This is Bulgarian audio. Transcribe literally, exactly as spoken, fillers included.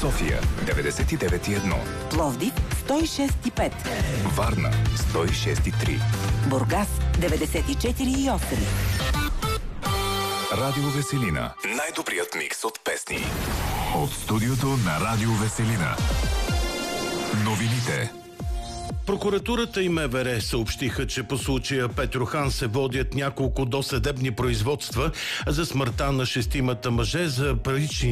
София деветдесет и девет и едно, Пловдив сто и шест и пет, Варна сто и шест и три, Бургас деветдесет и четири и осем. Радио Веселина. Най-добрият микс от песни. От студиото на Радио Веселина. Новините. Прокуратурата и МВР съобщиха, че по случая Петрохан се водят няколко досъдебни производства за смъртта на шестимата мъже за парични